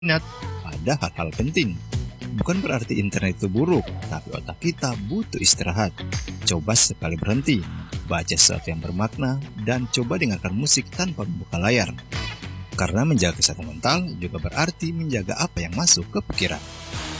minat pada hal-hal penting. Bukan berarti internet itu buruk, tapi otak kita butuh istirahat. Coba sekali berhenti, baca sesuatu yang bermakna, dan coba dengarkan musik tanpa membuka layar. Karena menjaga kesehatan mental juga berarti menjaga apa yang masuk ke pikiran.